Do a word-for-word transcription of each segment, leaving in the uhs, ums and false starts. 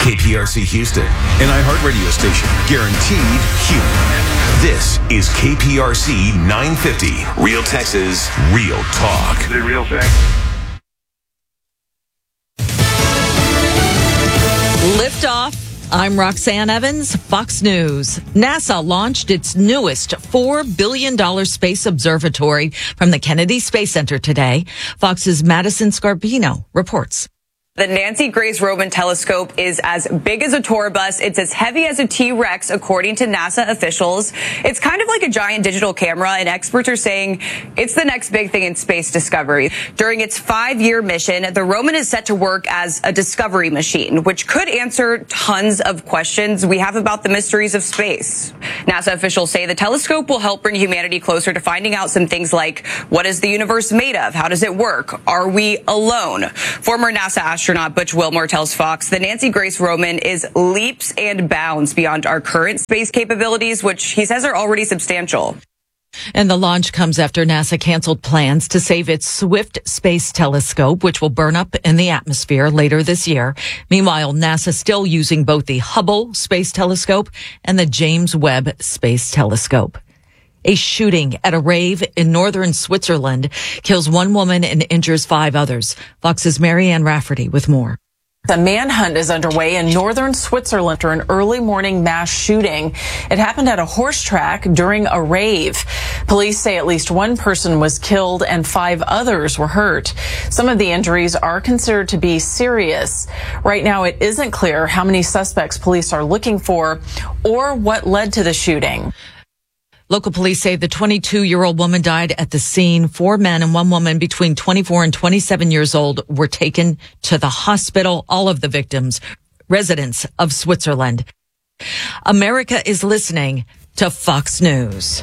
K P R C Houston, an iHeartRadio station, guaranteed human. This is K P R C nine fifty, Real Texas, Real Talk. Is it real thing? Lift off. I'm Roxanne Evans, Fox News. NASA launched its newest four billion dollars space observatory from the Kennedy Space Center today. Fox's Madison Scarpino reports. The Nancy Grace Roman telescope is as big as a tour bus. It's as heavy as a T-Rex, according to NASA officials. It's kind of like a giant digital camera, and experts are saying it's the next big thing in space discovery. During its five-year mission, the Roman is set to work as a discovery machine, which could answer tons of questions we have about the mysteries of space. NASA officials say the telescope will help bring humanity closer to finding out some things like, what is the universe made of? How does it work? Are we alone? Former NASA astronaut Astronaut Butch Wilmore tells Fox the Nancy Grace Roman is leaps and bounds beyond our current space capabilities, which he says are already substantial. And the launch comes after NASA canceled plans to save its Swift Space Telescope, which will burn up in the atmosphere later this year. Meanwhile, NASA still using both the Hubble Space Telescope and the James Webb Space Telescope. A shooting at a rave in northern Switzerland kills one woman and injures five others. Fox's Marianne Rafferty with more. The manhunt is underway in northern Switzerland after an early morning mass shooting. It happened at a horse track during a rave. Police say at least one person was killed and five others were hurt. Some of the injuries are considered to be serious. Right now, it isn't clear how many suspects police are looking for or what led to the shooting. Local police say the twenty-two-year-old woman died at the scene. Four men and one woman between twenty-four and twenty-seven years old were taken to the hospital. All of the victims, residents of Switzerland. America is listening to Fox News.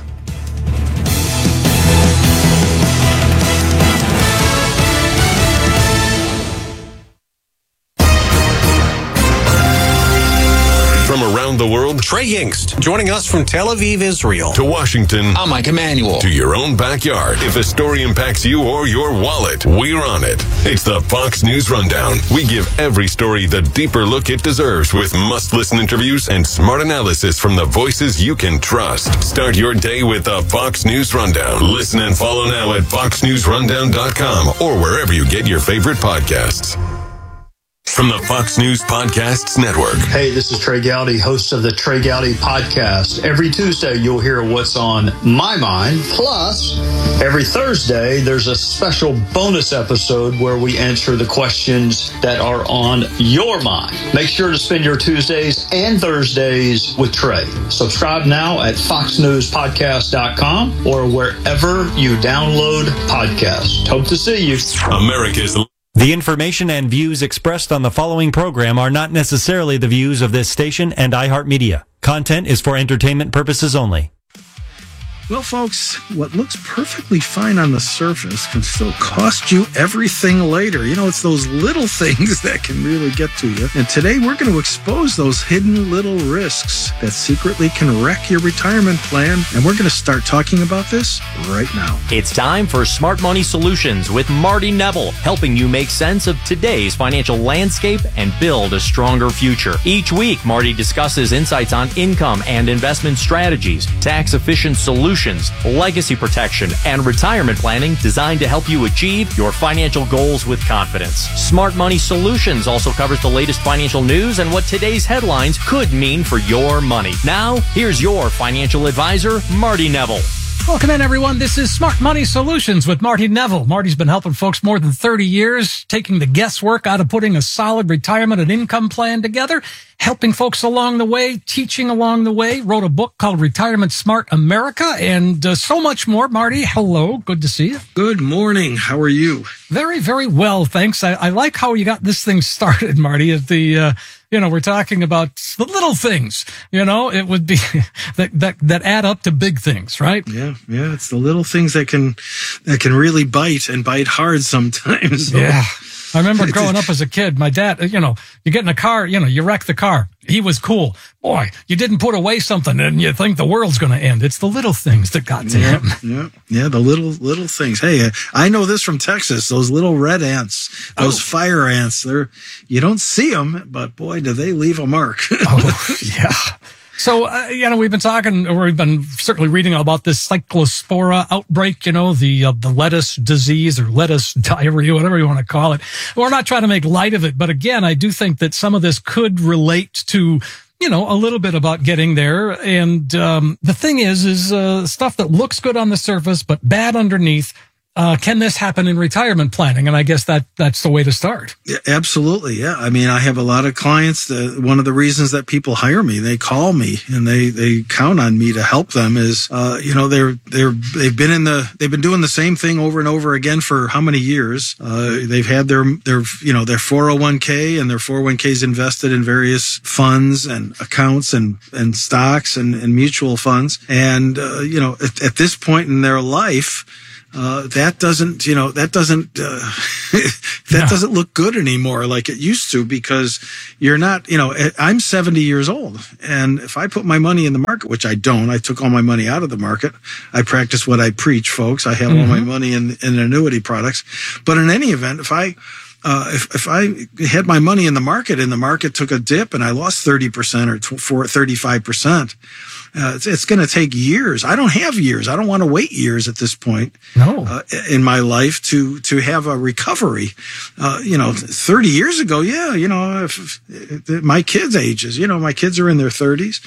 From around the world, Trey Yingst, joining us from Tel Aviv, Israel. To Washington, I'm Mike Emanuel. To your own backyard. If a story impacts you or your wallet, we're on it. It's the Fox News Rundown. We give every story the deeper look it deserves with must-listen interviews and smart analysis from the voices you can trust. Start your day with the Fox News Rundown. Listen and follow now at fox news rundown dot com or wherever you get your favorite podcasts. From the Fox News Podcasts Network. Hey, this is Trey Gowdy, host of the Trey Gowdy Podcast. Every Tuesday, you'll hear what's on my mind. Plus, every Thursday, there's a special bonus episode where we answer the questions that are on your mind. Make sure to spend your Tuesdays and Thursdays with Trey. Subscribe now at fox news podcast dot com or wherever you download podcasts. Hope to see you. America's The information and views expressed on the following program are not necessarily the views of this station and iHeartMedia. Content is for entertainment purposes only. Well, folks, what looks perfectly fine on the surface can still cost you everything later. You know, it's those little things that can really get to you. And today we're going to expose those hidden little risks that secretly can wreck your retirement plan. And we're going to start talking about this right now. It's time for Smart Money Solutions with Marty Neville, helping you make sense of today's financial landscape and build a stronger future. Each week, Marty discusses insights on income and investment strategies, tax-efficient solutions, legacy protection, and retirement planning designed to help you achieve your financial goals with confidence. Smart Money Solutions also covers the latest financial news and what today's headlines could mean for your money. Now, here's your financial advisor, Marty Neville. Welcome in, everyone. This is Smart Money Solutions with Marty Neville. Marty's been helping folks more than thirty years, taking the guesswork out of putting a solid retirement and income plan together, helping folks along the way, teaching along the way, wrote a book called Retirement Smart America, and uh, so much more. Marty, hello. Good to see you. Good morning. How are you? Very, very well, thanks. I, I like how you got this thing started, Marty, at the... Uh, You know, we're talking about the little things, you know, it would be that, that, that add up to big things, right? Yeah. Yeah. It's the little things that can, that can really bite and bite hard sometimes. So, yeah. I remember growing up as a kid, my dad, you know, you get in a car, you know, you wreck the car. He was cool. Boy, you didn't put away something and you think the world's going to end. It's the little things that got to yeah, him. Yeah, yeah, the little little things. Hey, I know this from Texas. Those little red ants, those oh. fire ants. They're you don't see them, but boy, do they leave a mark. Oh, yeah. So, uh, you know, we've been talking, or we've been certainly reading about this cyclospora outbreak, you know, the uh, the lettuce disease or lettuce diarrhea, whatever you want to call it. We're not trying to make light of it, but again, I do think that some of this could relate to, you know, a little bit about getting there. And um, the thing is, is uh, stuff that looks good on the surface, but bad underneath. Uh, can this happen in retirement planning? And I guess that that's the way to start. Yeah, absolutely. Yeah. I mean, I have a lot of clients that one of the reasons that people hire me, they call me and they, they count on me to help them is, uh, you know, they're, they're, they've been in the, they've been doing the same thing over and over again for how many years? Uh, they've had their, their, you know, their four oh one k and their four oh one k's invested in various funds and accounts and, and stocks and, and mutual funds. And, uh, you know, at, at this point in their life, Uh, that doesn't, you know, that doesn't, uh, that no. doesn't look good anymore like it used to because you're not, you know, I'm seventy years old. And if I put my money in the market, which I don't, I took all my money out of the market. I practice what I preach, folks. I have mm-hmm. all my money in, in annuity products. But in any event, if I, Uh, if, if I had my money in the market and the market took a dip and I lost thirty percent or thirty-five percent, uh, it's, it's going to take years. I don't have years. I don't want to wait years at this point no. uh, in my life to, to have a recovery. Uh, you know, thirty years ago, yeah, you know, if, if my kids' ages, you know, my kids are in their thirties.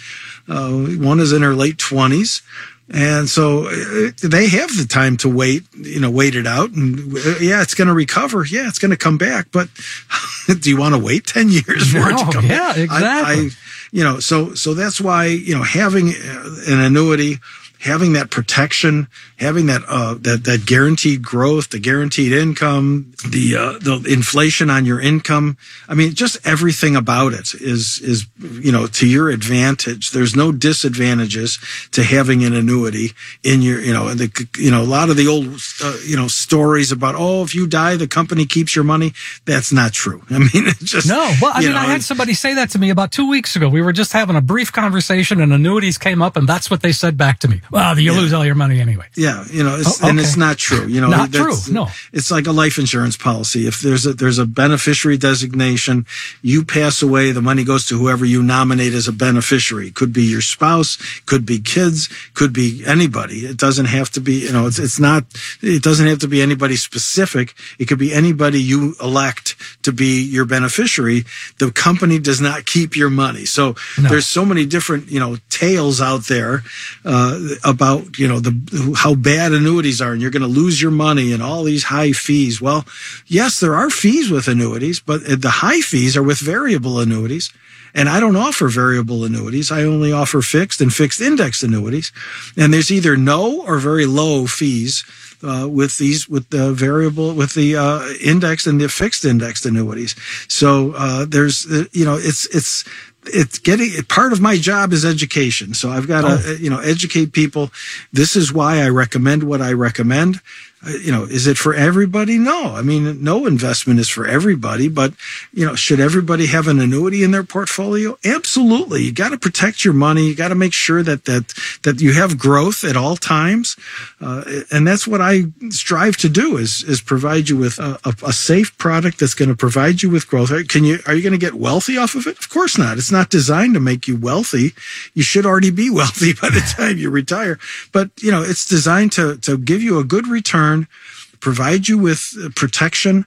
Uh, one is in her late twenties. And so they have the time to wait, you know, wait it out. And yeah, it's going to recover. Yeah, it's going to come back. But do you want to wait ten years for no, it to come yeah, back? exactly. I, I, you know, so, so that's why, you know, having an annuity, having that protection, having that, uh, that, that guaranteed growth, the guaranteed income, the, uh, the inflation on your income. I mean, just everything about it is, is, you know, to your advantage. There's no disadvantages to having an annuity in your, you know, the, you know, a lot of the old, uh, you know, stories about, oh, if you die, the company keeps your money. That's not true. I mean, it's just. No, well, I mean, know, I had somebody say that to me about two weeks ago. We were just having a brief conversation and annuities came up and that's what they said back to me. Well, you yeah. lose all your money anyway. Yeah, you know, it's, oh, okay. and it's not true. You know, not true. No, it's like a life insurance policy. If there's a there's a beneficiary designation, you pass away, the money goes to whoever you nominate as a beneficiary. Could be your spouse, could be kids, could be anybody. It doesn't have to be. You know, it's it's not. It doesn't have to be anybody specific. It could be anybody you elect to be your beneficiary. The company does not keep your money. So no. there's so many different you know tales out there uh, about. You know, the, how bad annuities are and you're going to lose your money and all these high fees. Well, yes, there are fees with annuities, but the high fees are with variable annuities. And I don't offer variable annuities. I only offer fixed and fixed index annuities. And there's either no or very low fees uh, with these, with the variable, with the uh, indexed and the fixed indexed annuities. So uh, there's, uh, you know, it's, it's, It's getting part of my job is education. So I've got to, oh. you know, educate people. This is why I recommend what I recommend. Uh, you know, is it for everybody? No. I mean, no investment is for everybody, but, you know, should everybody have an annuity in their portfolio? Absolutely. You got to protect your money. You got to make sure that, that, that you have growth at all times. Uh, and that's what I strive to do is, is provide you with a, a, a safe product that's going to provide you with growth. Can you, are you going to get wealthy off of it? Of course not. It's not designed to make you wealthy. You should already be wealthy by the time you retire. But, you know, it's designed to, to give you a good return, provide you with protection,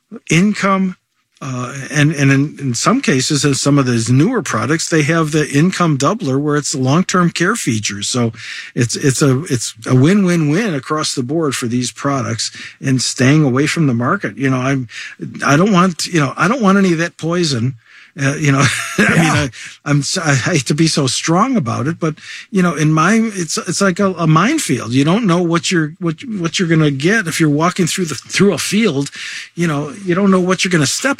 income, uh, and, and in, in some cases, in some of those newer products, they have the income doubler where it's long-term care features. So it's, it's a, it's a win-win-win across the board for these products and staying away from the market. You know, I'm, I don't want, you know, I don't want any of that poison. Uh, you know, I yeah. mean, I, I'm, I hate to be so strong about it, but you know, in my, it's, it's like a, a minefield. You don't know what you're, what, what you're going to get if you're walking through the, through a field. You know, you don't know what you're going to step on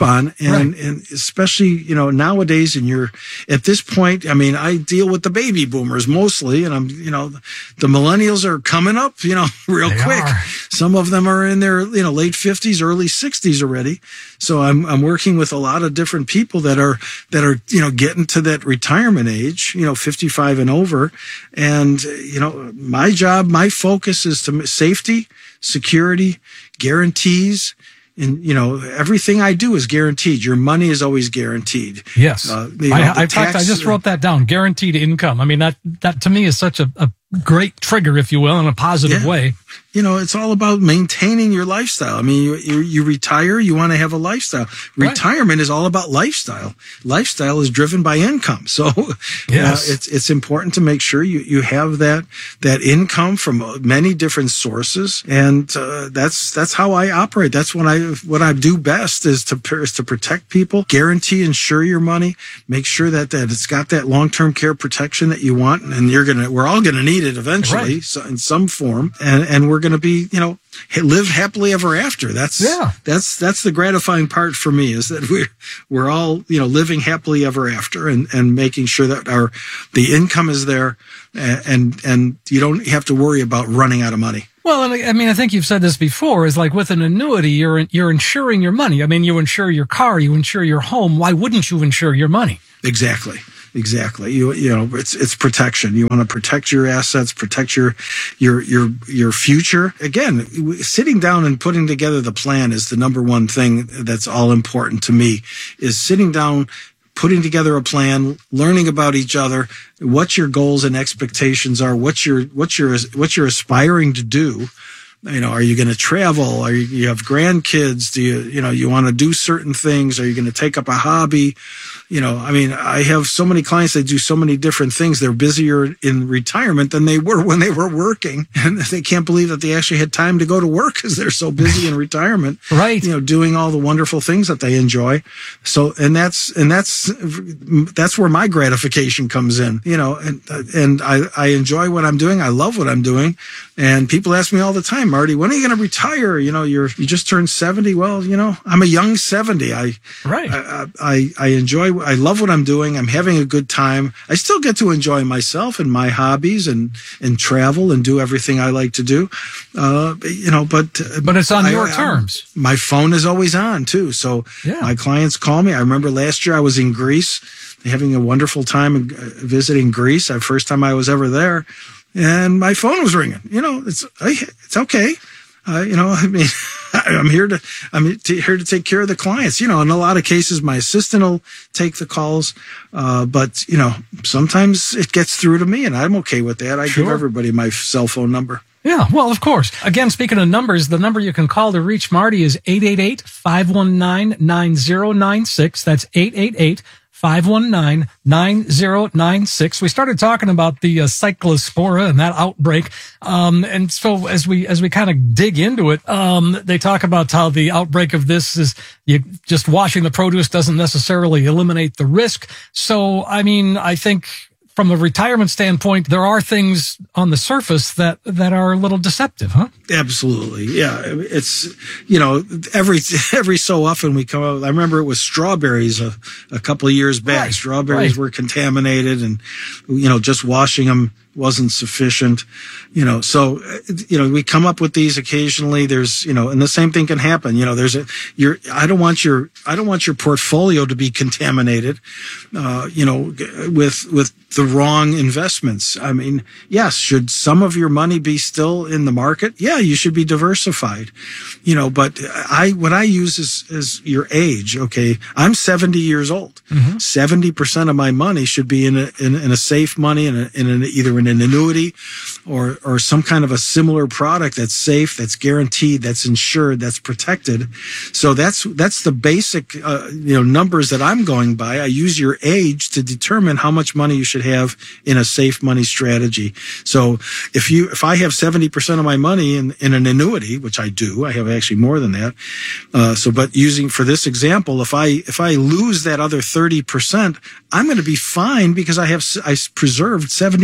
on. And, Right. and especially, you know, nowadays, and you're at this point, I mean, I deal with the baby boomers mostly, and I'm, you know, the millennials are coming up, you know, real They quick. are. Some of them are in their, you know, late fifties, early sixties already. So I'm, I'm working with a lot of different people that are, that are, you know, getting to that retirement age, you know, fifty-five and over. And, you know, my job, my focus is to safety, security, guarantees. And, you know, everything I do is guaranteed. Your money is always guaranteed. Yes. Uh, you know, I, the in fact, I tax- just wrote that down. Guaranteed income. I mean, that, that to me is such a, a great trigger, if you will, in a positive Yeah. way. You know, it's all about maintaining your lifestyle. I mean, you, you, you retire, you want to have a lifestyle. Right. Retirement is all about lifestyle. Lifestyle is driven by income. So Yes. uh, it's, it's important to make sure you, you have that, that income from many different sources. And, uh, that's, that's how I operate. That's what I, what I do best is to, is to protect people, guarantee, insure your money, make sure that, that it's got that long-term care protection that you want. And you're going to, we're all going to need it eventually Right. so in some form. And, and we're going to be, you know, live happily ever after. That's, Yeah. that's, that's the gratifying part for me is that we're, we're all, you know, living happily ever after and, and making sure that our, the income is there and, and, and you don't have to worry about running out of money. Well, and I I mean, I think you've said this before, is like with an annuity, you're, you're insuring your money. I mean, you insure your car, you insure your home. Why wouldn't you insure your money? Exactly. Exactly. You, you know, it's, it's protection. You want to protect your assets, protect your, your, your, your future. Again, sitting down and putting together the plan is the number one thing that's all important to me is sitting down, putting together a plan, learning about each other, what your goals and expectations are, what you're, what you're, what you're aspiring to do. You know, are you going to travel? Are you, you have grandkids? Do you, you know, you want to do certain things? Are you going to take up a hobby? You know, I mean, I have so many clients that do so many different things. They're busier in retirement than they were when they were working. And they can't believe that they actually had time to go to work because they're so busy in retirement. Right. You know, doing all the wonderful things that they enjoy. So, and that's, and that's, that's where my gratification comes in, you know, and, and I, I enjoy what I'm doing. I love what I'm doing. And people ask me all the time, Marty, when are you going to retire? You know, you're, you just turned seventy. Well, you know, I'm a young seventy. I, Right. I, I, I enjoy, I love what I'm doing. I'm having a good time. I still get to enjoy myself and my hobbies and, and travel and do everything I like to do. Uh, you know, but, But it's on I- your I- terms. My phone is always on too. So Yeah. my clients call me. I remember last year I was in Greece having a wonderful time uh, visiting Greece. The first time I was ever there. And my phone was ringing. You know, it's it's okay. Uh, you know, I mean, I'm here to I'm to, here to take care of the clients. You know, in a lot of cases, my assistant will take the calls, uh, but you know, sometimes it gets through to me, and I'm okay with that. I Sure. give everybody my cell phone number. Yeah, well, of course. Again, speaking of numbers, the number you can call to reach Marty is eight eight eight, five one nine, nine zero nine six. That's eight eight eight, five one nine, nine zero nine six. We started talking about the uh, cyclospora and that outbreak. Um, and so as we, as we kind of dig into it, um, they talk about how the outbreak of this is you just washing the produce doesn't necessarily eliminate the risk. So, I mean, I think from a retirement standpoint, there are things on the surface that, that are a little deceptive, huh? Absolutely. Yeah. It's, you know, every, every so often we come out. I remember it was strawberries a, a couple of years back. Right, Strawberries right. were contaminated and, you know, just washing them wasn't sufficient, you know, so, you know, we come up with these occasionally. There's, you know, and the same thing can happen. You know, there's a, you're, I don't want your, I don't want your portfolio to be contaminated, uh, you know, with, with the wrong investments. I mean, yes, should some of your money be still in the market? Yeah, you should be diversified, you know, but I, what I use is, is your age. Okay. I'm seventy years old. Mm-hmm. seventy percent of my money should be in a, in, in a safe money, in, a, in an, either in an annuity or, or some kind of a similar product that's safe, that's guaranteed, that's insured, that's protected. So that's, that's the basic, uh, you know, numbers that I'm going by. I use your age to determine how much money you should have in a safe money strategy. So if you, if I have seventy percent of my money in, in an annuity, which I do, I have actually more than that. Uh, so, but using for this example, if I, if I lose that other thirty percent, I'm going to be fine because I have, I preserved seventy percent of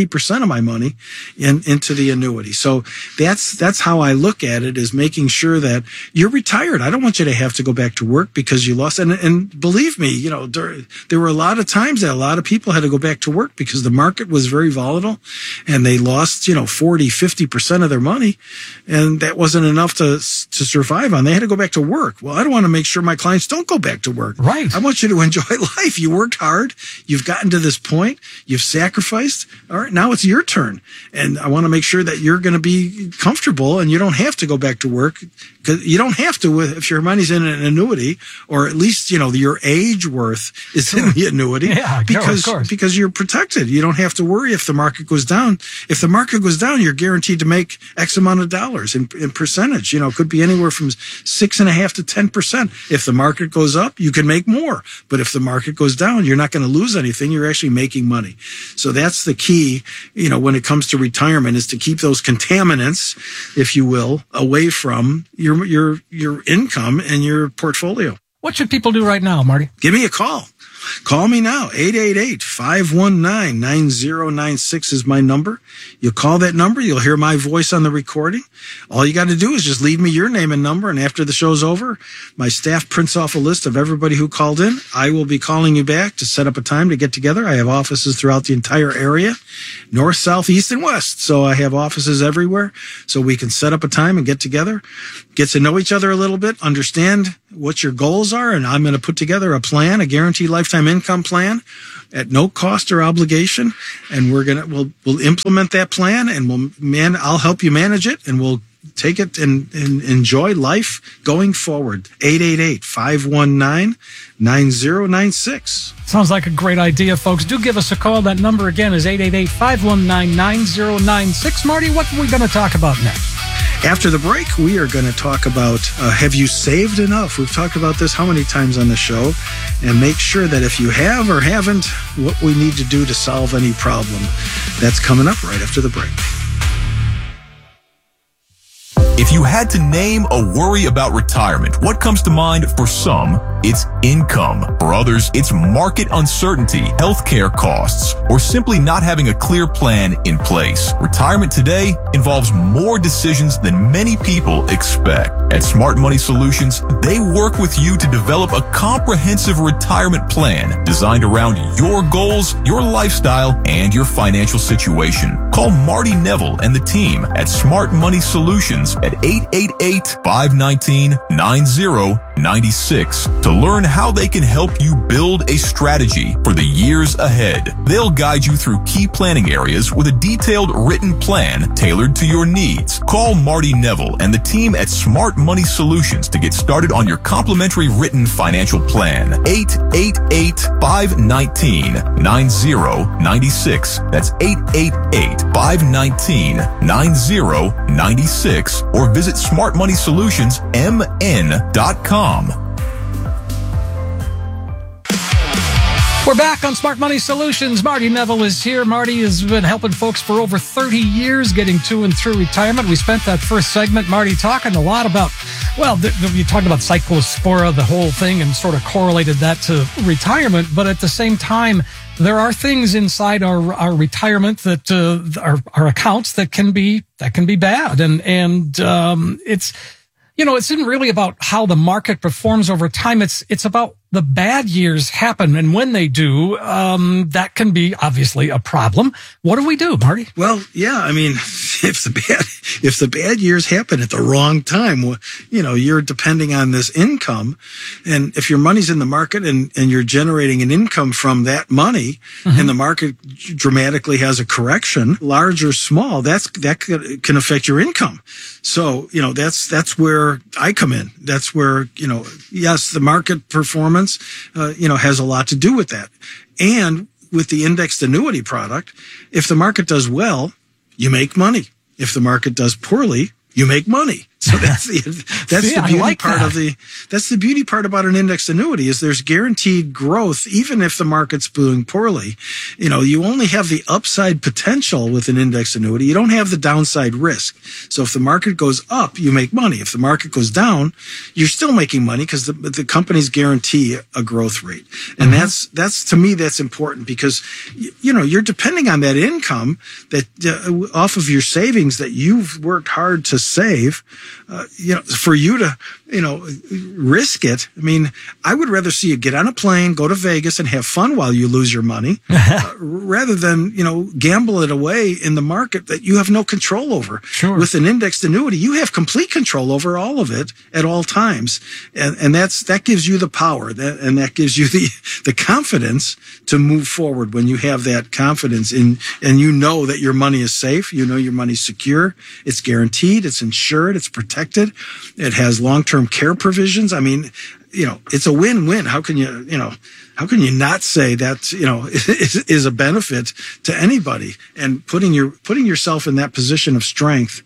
of my money in, into the annuity. So that's, that's how I look at it, is making sure that you're retired. I don't want you to have to go back to work because you lost. And, and believe me, you know, there, there were a lot of times that a lot of people had to go back to work because the market was very volatile and they lost, you know, forty, fifty percent of their money. And that wasn't enough to, to survive on. They had to go back to work. Well, I don't want to make sure my clients don't go back to work. Right. I want you to enjoy life. You worked hard. You've gotten to this point. You've sacrificed. All right. Now it's your turn. And I want to make sure that you're going to be comfortable and you don't have to go back to work, because you don't have to if your money's in an annuity, or at least, you know, your age worth is in the annuity. Yeah, because, of course. because you're protected. You don't have to worry if the market goes down. If the market goes down, you're guaranteed to make X amount of dollars in, in percentage. You know, it could be anywhere from six and a half to ten percent. If the market goes up, you can make more. But if the market goes down, you're not going to lose anything. You're actually making money. So that's the key, you know, when it comes to retirement, is to keep those contaminants, if you will, away from your, your, your income and your portfolio. What should people do right now, Marty? Give me a call. Call me now. eight eight eight, five one nine, nine zero nine six is my number. You'll call that number. You'll hear my voice on the recording. All you got to do is just leave me your name and number. And after the show's over, my staff prints off a list of everybody who called in. I will be calling you back to set up a time to get together. I have offices throughout the entire area, north, south, east, and west. So I have offices everywhere. So we can set up a time and get together, get to know each other a little bit, understand what your goals are. And I'm going to put together a plan, a guaranteed lifetime income plan at no cost or obligation. And we're going to, we'll, we'll implement that plan, and we'll man, I'll help you manage it, and we'll take it and, and enjoy life going forward. eight eight eight, five one nine, nine zero nine six. Sounds like a great idea, folks. Do give us a call. That number again is eight eight eight, five one nine, nine zero nine six. Marty, what are we going to talk about next? After the break, we are going to talk about, uh, have you saved enough? We've talked about this how many times on the show, and make sure that if you have or haven't, what we need to do to solve any problem. That's coming up right after the break. If you had to name a worry about retirement, what comes to mind? For some, it's income. For others, it's market uncertainty, healthcare costs, or simply not having a clear plan in place. Retirement today involves more decisions than many people expect. At Smart Money Solutions, they work with you to develop a comprehensive retirement plan designed around your goals, your lifestyle, and your financial situation. Call Marty Neville and the team at Smart Money Solutions at eight eight eight, five one nine, nine zero nine six to learn how they can help you build a strategy for the years ahead. They'll guide you through key planning areas with a detailed written plan tailored to your needs. Call Marty Neville and the team at Smart Money Solutions to get started on your complimentary written financial plan. eight eight eight, five one nine, nine zero nine six. That's eight eight eight, five one nine, nine zero nine six, or visit smart money solutions m n dot com. We're back on Smart Money Solutions. Marty Neville is here. Marty has been helping folks for over thirty years getting to and through retirement. We spent that first segment, Marty, talking a lot about, well, the, the, you talked about cyclospora, the whole thing, and sort of correlated that to retirement. But at the same time, there are things inside our, our retirement that, uh, our, our accounts that can be, that can be bad. And, and, um, it's, you know, it's not really about how the market performs over time. It's, it's about the bad years happen. And when they do, um, that can be obviously a problem. What do we do, Marty? Well, yeah, I mean, if the bad, if the bad years happen at the wrong time, you know, you're depending on this income. And if your money's in the market and, and you're generating an income from that money, mm-hmm. and the market dramatically has a correction, large or small, that's, that can affect your income. So, you know, that's, that's where I come in. That's where, you know, yes, the market performance, uh, you know, has a lot to do with that. And with the indexed annuity product, if the market does well, you make money. If the market does poorly, you make money. So that's the that's See, the beauty like part that. of the that's the beauty part about an indexed annuity is there's guaranteed growth even if the market's doing poorly. You know, you only have the upside potential with an indexed annuity. You don't have the downside risk. So if the market goes up, you make money. If the market goes down, you're still making money because the the companies guarantee a growth rate. And mm-hmm. that's that's to me that's important because you know, you're depending on that income that uh, off of your savings that you've worked hard to save. Uh, you know, for you to, you know, risk it. I mean, I would rather see you get on a plane, go to Vegas and have fun while you lose your money uh, rather than, you know, gamble it away in the market that you have no control over. Sure. With an indexed annuity, you have complete control over all of it at all times. And, and that's, that gives you the power that, and that gives you the, the confidence to move forward when you have that confidence in, and you know that your money is safe. You know, your money's secure. It's guaranteed. It's insured. It's protected. It has long-term care provisions. I mean, you know, it's a win-win. How can you, you know, how can you not say that, you know, is, is a benefit to anybody? And putting your, putting yourself in that position of strength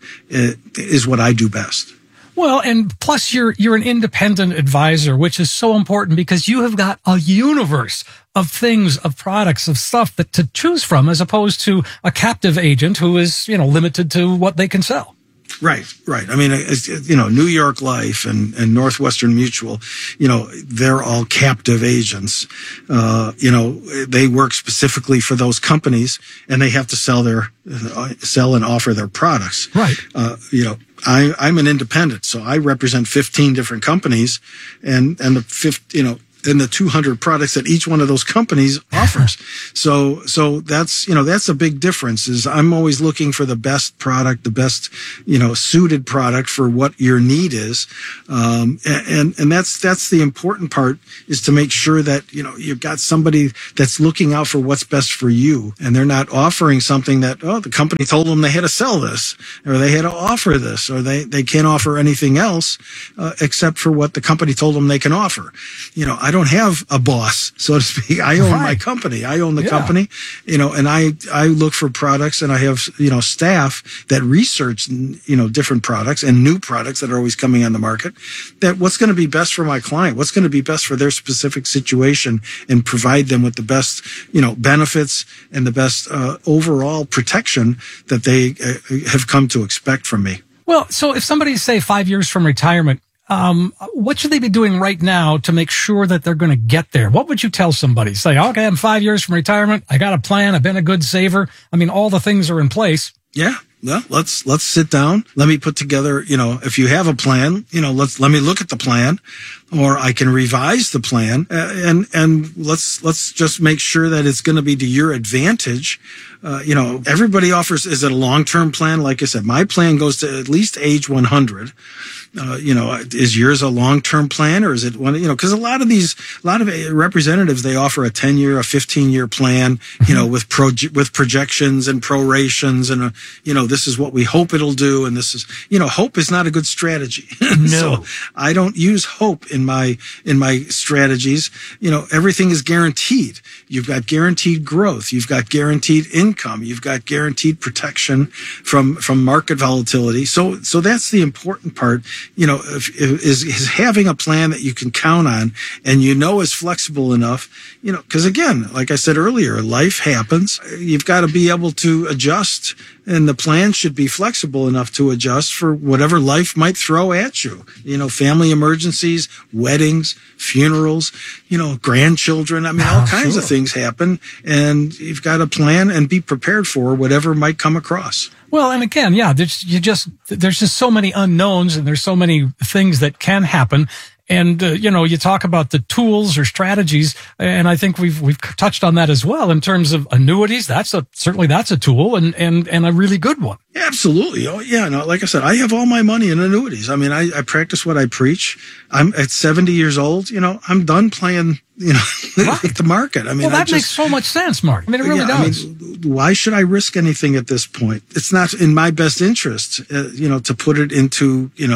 is what I do best. Well, and plus you're you're an independent advisor, which is so important because you have got a universe of things, of products, of stuff that to choose from as opposed to a captive agent who is, you know, limited to what they can sell. Right, right. I mean, you know, New York Life and, and Northwestern Mutual, you know, they're all captive agents. Uh, you know, they work specifically for those companies and they have to sell their, uh, sell and offer their products. Right. Uh, you know, I, I'm an independent, so I represent fifteen different companies and, and the fifth, you know, and the two hundred products that each one of those companies offers. so, so that's, you know, that's a big difference is I'm always looking for the best product, the best, you know, suited product for what your need is. Um, and, and that's, that's the important part is to make sure that, you know, you've got somebody that's looking out for what's best for you. And they're not offering something that, oh, the company told them they had to sell this or they had to offer this or they, they can't offer anything else, uh, except for what the company told them they can offer. You know, I I don't have a boss, so to speak. I own right. my company. I own the yeah. company, you know, and I, I look for products and I have, you know, staff that research, you know, different products and new products that are always coming on the market that what's going to be best for my client, what's going to be best for their specific situation and provide them with the best, you know, benefits and the best uh, overall protection that they uh, have come to expect from me. Well, so if somebody's, say, five years from retirement, Um, what should they be doing right now to make sure that they're going to get there? What would you tell somebody? Say, okay, I'm five years from retirement. I got a plan. I've been a good saver. I mean, all the things are in place. Yeah. Well, let's, let's sit down. Let me put together, you know, if you have a plan, you know, let's, let me look at the plan or I can revise the plan uh, and, and let's, let's just make sure that it's going to be to your advantage. Uh, you know, everybody offers, is it a long-term plan? Like I said, my plan goes to at least age one hundred. Uh, you know, is yours a long-term plan or is it one, you know, cause a lot of these, a lot of representatives, they offer a ten year, a fifteen year plan, you know, with pro, with projections and prorations and, uh, you know, this is what we hope it'll do. And this is, you know, hope is not a good strategy. No. So I don't use hope in my, in my strategies. You know, everything is guaranteed. You've got guaranteed growth. You've got guaranteed income. You've got guaranteed protection from, from market volatility. So, so that's the important part. You know, if, is, is having a plan that you can count on and you know is flexible enough, you know, because again, like I said earlier, life happens. You've got to be able to adjust and the plan should be flexible enough to adjust for whatever life might throw at you. You know, family emergencies, weddings, funerals, you know, grandchildren. I mean, all oh, kinds sure. of things happen and you've got to plan and be prepared for whatever might come across. Well, and again, yeah, there's you just there's just so many unknowns and there's so many things that can happen. And, uh, you know, you talk about the tools or strategies, and I think we've we've touched on that as well in terms of annuities. That's a certainly that's a tool and and and a really good one. Yeah, absolutely. Oh, yeah. No, like I said, I have all my money in annuities. I mean, I, I practice what I preach. I'm at seventy years old. You know, I'm done playing, you know, right. the market. I mean, well, that I just, makes so much sense, Mark. I mean, it really yeah, does. I mean, why should I risk anything at this point? It's not in my best interest, uh, you know, to put it into, you know,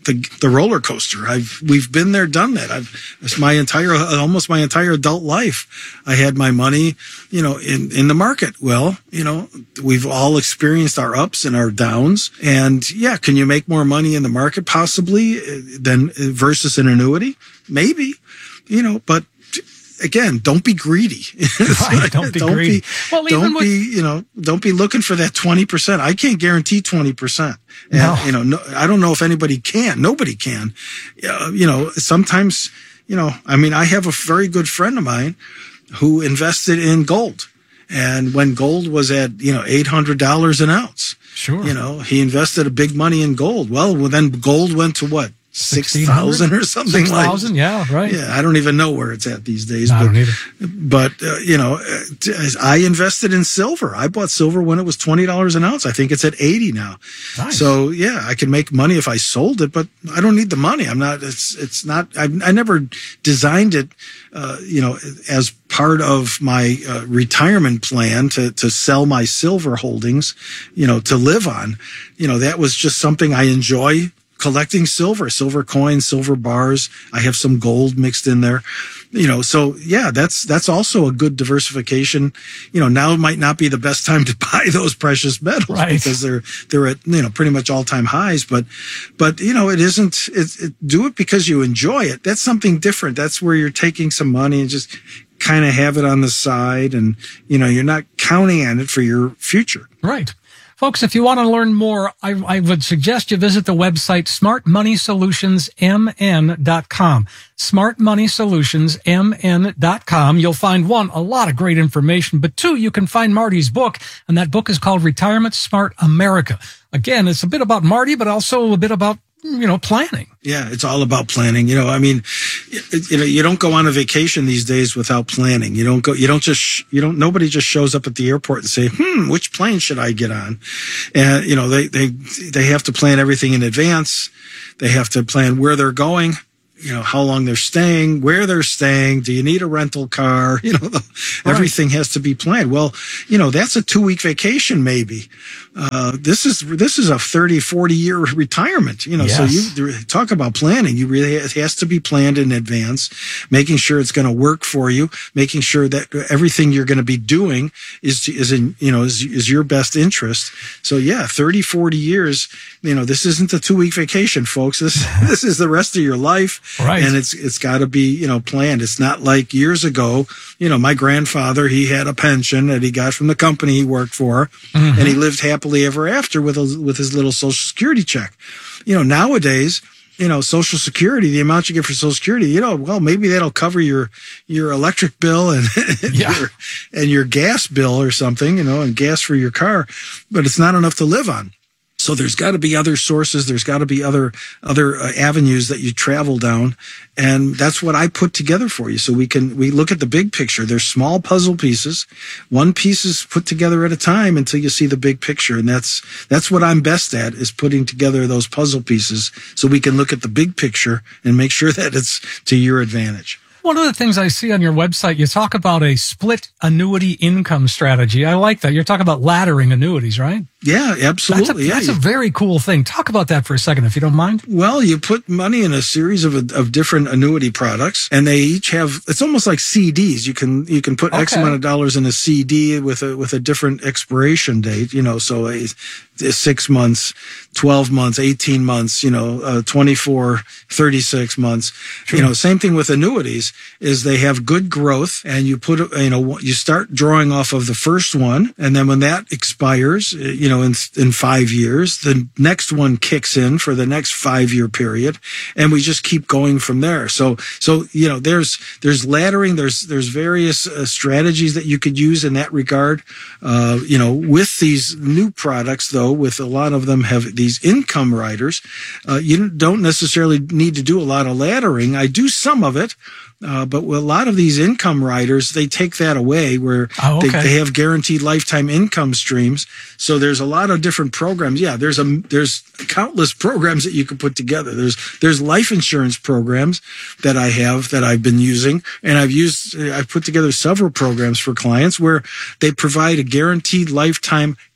the the roller coaster. I've we've been there, done that. I've it's my entire almost my entire adult life. I had my money, you know, in in the market. Well, you know, we've all experienced our ups and our downs. And yeah, can you make more money in the market possibly than versus an annuity? Maybe, you know, but again, don't be greedy. Right, don't be don't greedy. Be, well, don't with- be, you know, don't be looking for that twenty percent. I can't guarantee twenty percent. And, No. you know, no, I don't know if anybody can. Nobody can. Uh, you know, sometimes, you know, I mean, I have a very good friend of mine who invested in gold. And when gold was at, you know, eight hundred dollars an ounce, Sure. you know, he invested a big money in gold. Well, well then gold went to what? six thousand or something six like that. six thousand, yeah, right. Yeah, I don't even know where it's at these days. No, I but, don't either. But, uh, you know, uh, I invested in silver. I bought silver when it was twenty dollars an ounce. I think it's at eighty now. Nice. So, yeah, I can make money if I sold it, but I don't need the money. I'm not, it's, it's not, I, I never designed it, uh, you know, as part of my uh, retirement plan to, to sell my silver holdings, you know, to live on. You know, that was just something I enjoy. Collecting silver, silver coins, silver bars. I have some gold mixed in there, you know, so yeah, that's, that's also a good diversification. You know, now might not be the best time to buy those precious metals Right. because they're, they're at, you know, pretty much all time highs, but, but, you know, it isn't, it, it, do it because you enjoy it. That's something different. That's where you're taking some money and just kind of have it on the side and, you know, you're not counting on it for your future. Right. Folks, if you want to learn more, I, I would suggest you visit the website smart money solutions m n dot com. smart money solutions m n dot com. You'll find, one, a lot of great information, but two, you can find Marty's book, and that book is called Retirement Smart America. Again, it's a bit about Marty, but also a bit about, you know, planning. Yeah, it's all about planning. You know, I mean, you know, you don't go on a vacation these days without planning. You don't go, you don't just, you don't, nobody just shows up at the airport and say, hmm, which plane should I get on? And, you know, they, they, they have to plan everything in advance. They have to plan where they're going, you know, how long they're staying, where they're staying. Do you need a rental car? You know, the, Right. everything has to be planned. Well, you know, that's a two week vacation, maybe. Uh, this is, this is a thirty, forty year retirement, you know, Yes. so you talk about planning. You really, it has to be planned in advance, making sure it's going to work for you, making sure that everything you're going to be doing is, is in, you know, is, is your best interest. So yeah, thirty, forty years, you know, this isn't a two week vacation, folks. This, this is the rest of your life. Right. And it's, it's got to be, you know, planned. It's not like years ago, you know, my grandfather, he had a pension that he got from the company he worked for, Mm-hmm. and he lived happily ever after with a, with his little Social Security check. You know, nowadays, you know, Social Security, the amount you get for Social Security, you know, well, maybe that'll cover your, your electric bill and, and Yeah. your, and your gas bill or something, you know, and gas for your car, but it's not enough to live on. So there's got to be other sources. There's got to be other, other uh, avenues that you travel down. And that's what I put together for you. So we can, we look at the big picture. There's small puzzle pieces. One piece is put together at a time until you see the big picture. And that's, that's what I'm best at, is putting together those puzzle pieces so we can look at the big picture and make sure that it's to your advantage. One of the things I see on your website, you talk about a split annuity income strategy. I like that. You're talking about laddering annuities, right? Yeah, That's, a, absolutely. that's yeah. a very cool thing. Talk about that for a second, if you don't mind. Well, you put money in a series of of different annuity products, and they each have, it's almost like C Ds. You can you can put X Okay. amount of dollars in a C D with a with a different expiration date. You know, so a, a six months, twelve months, eighteen months. You know, uh, twenty-four, thirty-six months. You know, same thing with annuities. Is they have good growth, and you put you know you start drawing off of the first one, and then when that expires, you know, in in five years, the next one kicks in for the next five year period, and we just keep going from there. So, so you know, there's there's laddering, there's there's various uh, strategies that you could use in that regard. Uh, you know, with these new products, though, with a lot of them have these income riders, uh, you don't necessarily need to do a lot of laddering. I do some of it. Uh, but with a lot of these income riders, they take that away where Oh, okay. they, they have guaranteed lifetime income streams. So there's a lot of different programs. Yeah, there's a there's countless programs that you can put together. There's there's life insurance programs that I have that I've been using, and I've used I've put together several programs for clients where they provide a guaranteed lifetime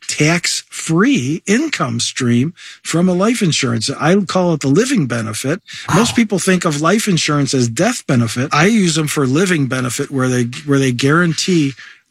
tax-free income stream from a life insurance. I call it the living benefit. Wow. Most people think of life insurance as death benefit. I use them for living benefit, where they where they guarantee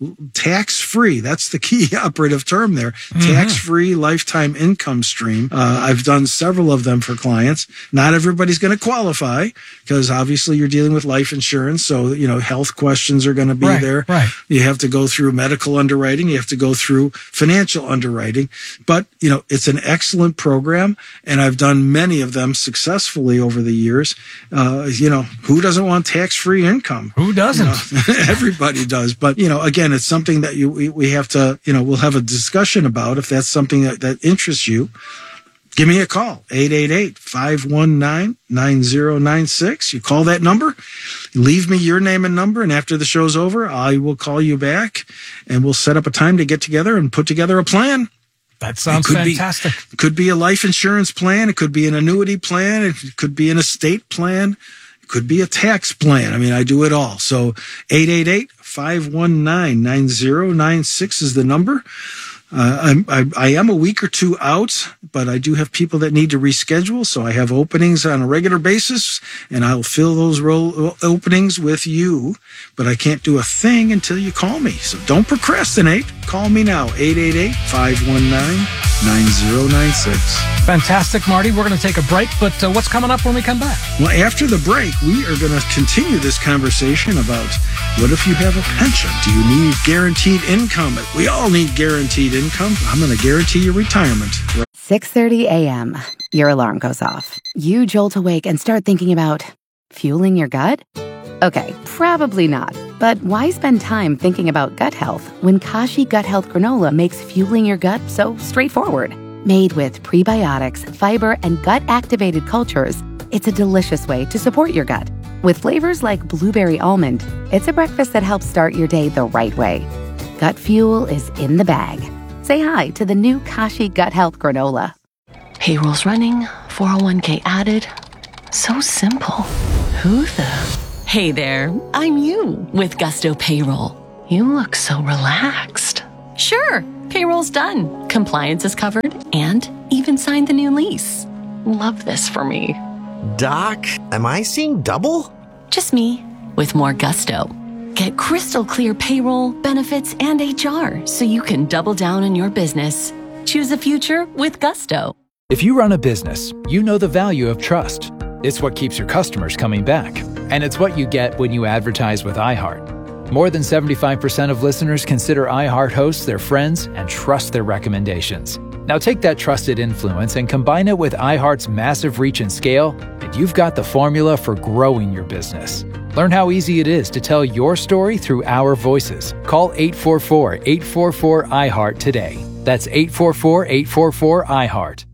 tax-free. That's the key operative term there. Mm-hmm. Tax-free lifetime income stream. Uh, I've done several of them for clients. Not everybody's going to qualify, because obviously you're dealing with life insurance. So, you know, health questions are going to be right, there. Right. You have to go through medical underwriting. You have to go through financial underwriting. But, you know, it's an excellent program, and I've done many of them successfully over the years. Uh, you know, who doesn't want tax-free income? Who doesn't? You know, everybody does. But, you know, again, it's something that you we, we have to, you know, we'll have a discussion about if that's something that, that interests you. Give me a call, eight eight eight, five one nine, nine zero nine six. You call that number, leave me your name and number, and after the show's over, I will call you back, and we'll set up a time to get together and put together a plan. That sounds could fantastic. Be, it could be a life insurance plan. It could be an annuity plan. It could be an estate plan. It could be a tax plan. I mean, I do it all. So eight eight eight, five one nine, nine zero nine six is the number. Uh, I'm, I, I am a week or two out, but I do have people that need to reschedule, so I have openings on a regular basis, and I'll fill those role openings with you, but I can't do a thing until you call me. So don't procrastinate. Call me now, eight eight eight, five one nine, nine zero nine six. Fantastic, Marty. We're going to take a break, but uh, what's coming up when we come back? Well, after the break, we are going to continue this conversation about what if you have a pension? Do you need guaranteed income? We all need guaranteed income. I'm going to guarantee your retirement. six thirty a.m. Your alarm goes off. You jolt awake and start thinking about fueling your gut? Okay, probably not. But why spend time thinking about gut health when Kashi Gut Health Granola makes fueling your gut so straightforward? Made with prebiotics, fiber, and gut-activated cultures, it's a delicious way to support your gut. With flavors like blueberry almond, it's a breakfast that helps start your day the right way. Gut fuel is in the bag. Say hi to the new Kashi Gut Health Granola. Payroll's running, four oh one k added. So simple. Who the... Hey there, I'm you with Gusto Payroll. You look so relaxed. Sure, payroll's done. Compliance is covered and even signed the new lease. Love this for me. Doc, am I seeing double? Just me with more gusto. Get crystal clear payroll, benefits, and H R so you can double down on your business. Choose a future with Gusto. If you run a business, you know the value of trust. It's what keeps your customers coming back. And it's what you get when you advertise with iHeart. More than seventy-five percent of listeners consider iHeart hosts their friends and trust their recommendations. Now take that trusted influence and combine it with iHeart's massive reach and scale, and you've got the formula for growing your business. Learn how easy it is to tell your story through our voices. Call eight four four, eight four four, I heart today. That's eight four four, eight four four, I heart.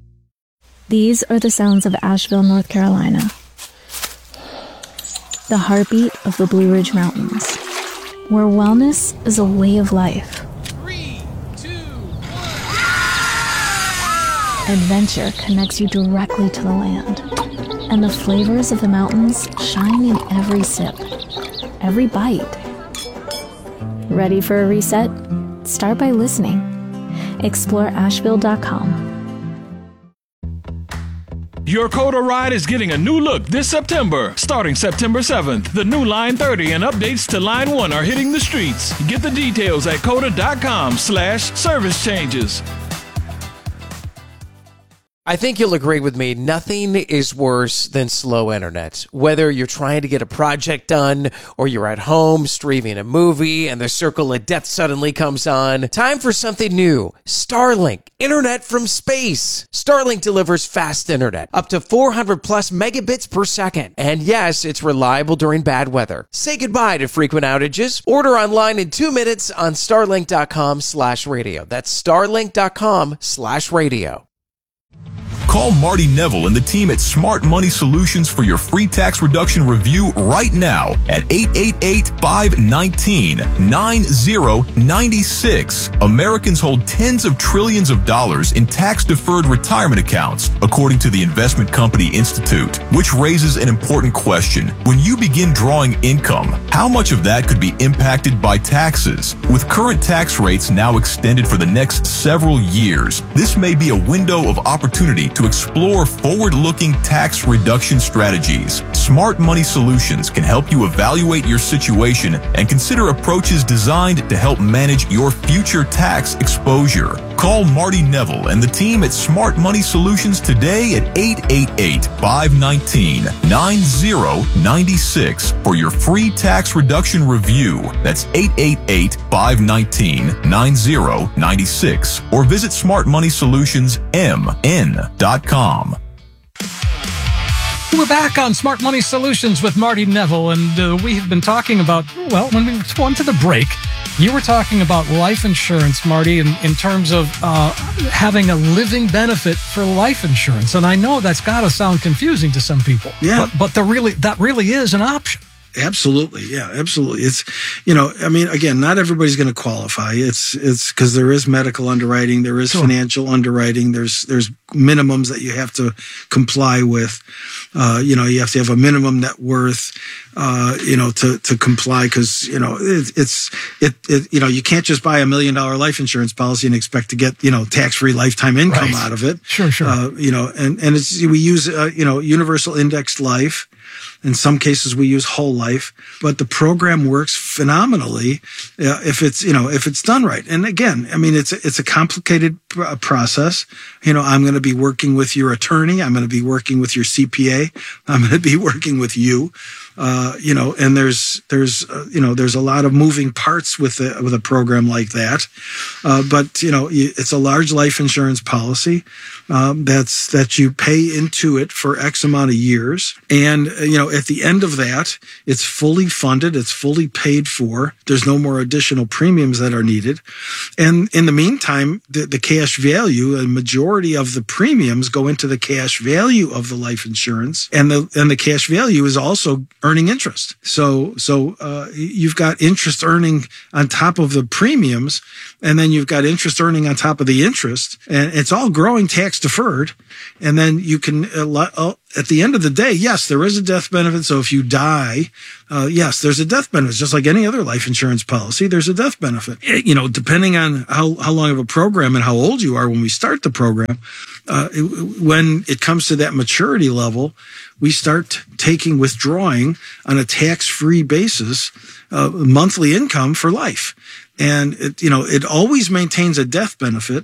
These are the sounds of Asheville, North Carolina. The heartbeat of the Blue Ridge Mountains, where wellness is a way of life. Three, two, one. Adventure connects you directly to the land, and the flavors of the mountains shine in every sip, every bite. Ready for a reset? Start by listening. explore asheville dot com. Your Coda ride is getting a new look this September. Starting September seventh, the new Line thirty and updates to Line one are hitting the streets. Get the details at coda.com slash service changes. I think you'll agree with me, nothing is worse than slow internet. Whether you're trying to get a project done or you're at home streaming a movie and the circle of death suddenly comes on, time for something new. Starlink, internet from space. Starlink delivers fast internet, up to four hundred plus megabits per second. And yes, it's reliable during bad weather. Say goodbye to frequent outages. Order online in two minutes on starlink.com slash radio. That's starlink.com slash radio. Call Marty Neville and the team at Smart Money Solutions for your free tax reduction review right now at eight eight eight, five one nine, nine zero nine six. Americans hold tens of trillions of dollars in tax-deferred retirement accounts, according to the Investment Company Institute, which raises an important question. When you begin drawing income, how much of that could be impacted by taxes? With current tax rates now extended for the next several years, this may be a window of opportunity to explore forward-looking tax reduction strategies. Smart Money Solutions can help you evaluate your situation and consider approaches designed to help manage your future tax exposure. Call Marty Neville and the team at Smart Money Solutions today at eight eight eight, five one nine, nine zero nine six for your free tax reduction review. That's eight eight eight, five one nine, nine zero nine six or visit smart money solutions m n dot com. We're back on Smart Money Solutions with Marty Neville, and uh, we have been talking about, well, when we went to the break, you were talking about life insurance, Marty, in, in terms of uh, having a living benefit for life insurance. And I know that's got to sound confusing to some people. Yeah. But, but there really, that really is an option. Absolutely. Yeah, absolutely. It's, you know, I mean, again, not everybody's going to qualify. It's, it's because there is medical underwriting, there is sure. financial underwriting, there's, there's minimums that you have to comply with. Uh, you know, you have to have a minimum net worth, uh, you know, to, to comply because, you know, it, it's, it, it, you know, you can't just buy a million dollar life insurance policy and expect to get, you know, tax-free lifetime income right. out of it. Sure, sure. Uh, you know, and, and it's, we use, uh, you know, universal indexed life. In some cases, we use whole life, but the program works phenomenally uh, if it's, you know, if it's done right. And again, I mean, it's a, it's a complicated pr- process. You know, I'm going to be working with your attorney. I'm going to be working with your C P A. I'm going to be working with you. Uh, you know, and there's, there's, uh, you know, there's a lot of moving parts with a, with a program like that. Uh, but, you know, it's a large life insurance policy, um, that's, that you pay into it for X amount of years. And, uh, you know, at the end of that, it's fully funded. It's fully paid for. There's no more additional premiums that are needed. And in the meantime, the, the cash value, a majority of the premiums go into the cash value of the life insurance. And the, and the cash value is also earning interest. So, so, uh, you've got interest earning on top of the premiums, and then you've got interest earning on top of the interest, and it's all growing tax deferred. And then you can, uh, at the end of the day, yes, there is a death benefit. So if you die, uh, yes, there's a death benefit. Just like any other life insurance policy, there's a death benefit. It, you know, depending on how, how long of a program and how old you are when we start the program, uh, it, when it comes to that maturity level, we start taking, withdrawing on a tax-free basis, uh, monthly income for life. And it, you know, it always maintains a death benefit.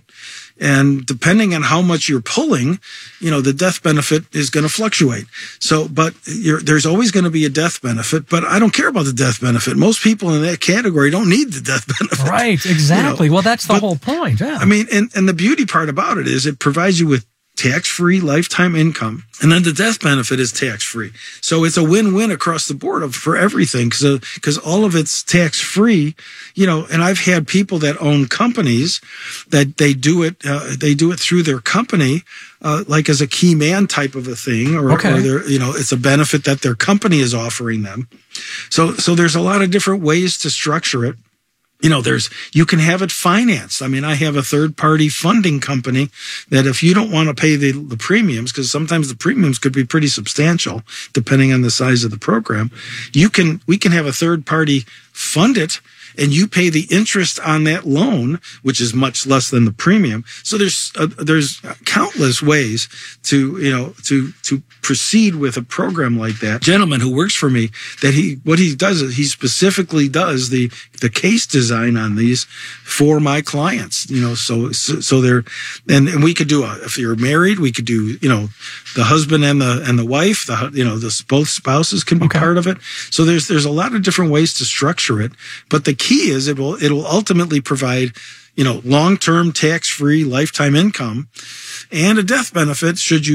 And depending on how much you're pulling, you know, the death benefit is going to fluctuate. So, but you're, there's always going to be a death benefit, but I don't care about the death benefit. Most people in that category don't need the death benefit. Right. Exactly. You know? Well, that's the but, whole point. Yeah. I mean, and, and the beauty part about it is it provides you with tax-free lifetime income, and then the death benefit is tax-free. So it's a win-win across the board of, for everything, because because all of it's tax-free, you know. And I've had people that own companies that they do it uh, they do it through their company, uh, like as a key man type of a thing, or, okay. or they're, you know, it's a benefit that their company is offering them. So so there's a lot of different ways to structure it. You know, there's, you can have it financed. I mean, I have a third party funding company that if you don't want to pay the, the premiums, because sometimes the premiums could be pretty substantial depending on the size of the program, you can, we can have a third party fund it, and you pay the interest on that loan, which is much less than the premium. So there's uh, there's countless ways to, you know, to to proceed with a program like that. Gentleman who works for me, that he what he does is he specifically does the the case design on these for my clients. You know, so so, so they're and, and we could do a, if you're married, we could do, you know, the husband and the and the wife, the you know, the both spouses can be okay. part of it. So there's there's a lot of different ways to structure it, but the key is it will it'll ultimately provide, you know, long-term tax-free lifetime income and a death benefit should you die.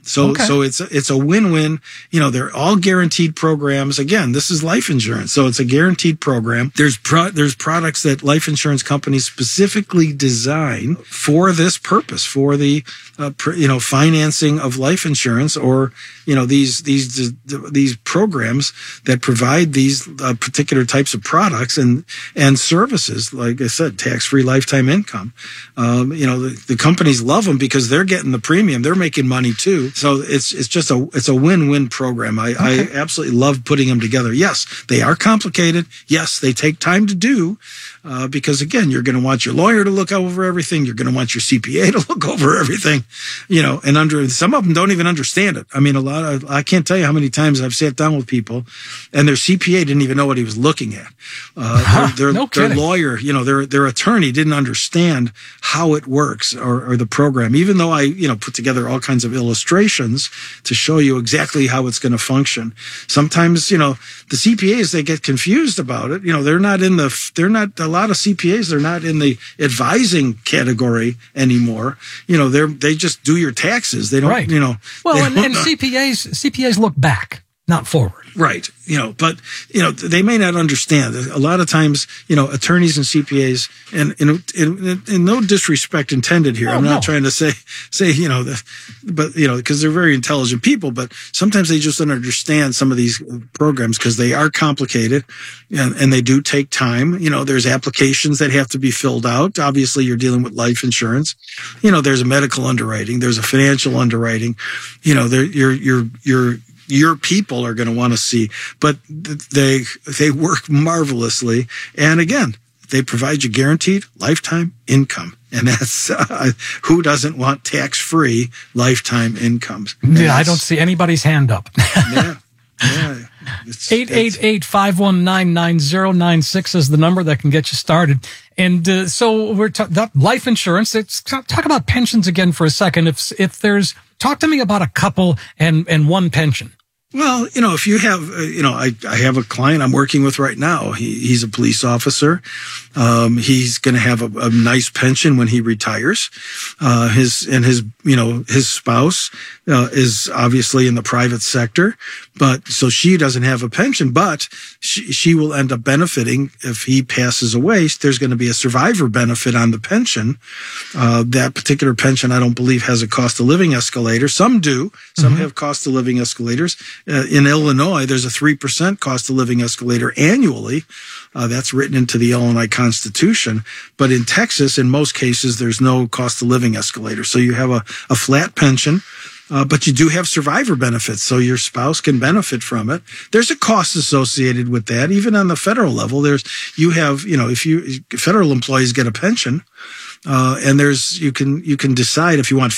So, Okay. so it's, it's a win-win. You know, they're all guaranteed programs. Again, this is life insurance. So it's a guaranteed program. There's pro, there's products that life insurance companies specifically design for this purpose, for the, uh, pr- you know, financing of life insurance, or, you know, these, these, these programs that provide these uh, particular types of products and, and services. Like I said, tax-free lifetime income. Um, you know, the, the companies love them because they're getting the premium. They're making money too. So it's it's just a it's a win-win program. I, okay. I absolutely love putting them together. Yes, they are complicated. Yes, they take time to do uh, because, again, you're going to want your lawyer to look over everything. You're going to want your C P A to look over everything, you know, and under some of them don't even understand it. I mean, a lot of, I can't tell you how many times I've sat down with people and their C P A didn't even know what he was looking at. Uh, huh, their, no their kidding. lawyer, you know, their, their attorney didn't understand how it works or, or the program, even though I, you know, put together all kinds of illustrations to show you exactly how it's going to function. Sometimes, you know, the C P As, they get confused about it. You know, they're not in the, they're not, a lot of C P As, they're not in the advising category anymore. You know, they're, they just do your taxes. They don't, Right. you know. Well, they and, don't- and C P As, C P As look back, not forward. Right. You know, but, you know, they may not understand. A lot of times, you know, attorneys and C P As, and in, in, in no disrespect intended here. No, I'm not no. trying to say, say, you know, the, but, you know, because they're very intelligent people, but sometimes they just don't understand some of these programs because they are complicated and, and they do take time. You know, there's applications that have to be filled out. Obviously, you're dealing with life insurance. You know, there's a medical underwriting. There's a financial underwriting. You know, there, you're, you're, you're, your people are going to want to see, but they they work marvelously. And again, they provide you guaranteed lifetime income. And that's uh, who doesn't want tax-free lifetime incomes? And Yeah, I that's- don't see anybody's hand up. Yeah, yeah. It's- eight eight eight, five one nine, nine zero nine six is the number that can get you started. And uh, so we're talking life insurance. It's talk about pensions again for a second. If if there's talk to me about a couple and and one pension. Well, you know, if you have, uh, you know, I, I have a client I'm working with right now. He, he's a police officer. Um, he's going to have a, a nice pension when he retires. Uh, his, and his, you know, his spouse, uh, is obviously in the private sector, but so she doesn't have a pension, but she, she will end up benefiting if he passes away. There's going to be a survivor benefit on the pension. Uh, that particular pension, I don't believe has a cost of living escalator. Some do. Some mm-hmm. have cost of living escalators. Uh, in Illinois, there's a three percent cost of living escalator annually. Uh, that's written into the Illinois Constitution. But in Texas, in most cases, there's no cost of living escalator. So you have a, a flat pension, uh, but you do have survivor benefits. So your spouse can benefit from it. There's a cost associated with that. Even on the federal level, there's, you have, you know, if you, federal employees get a pension, Uh, and there's, you can, you can decide if you want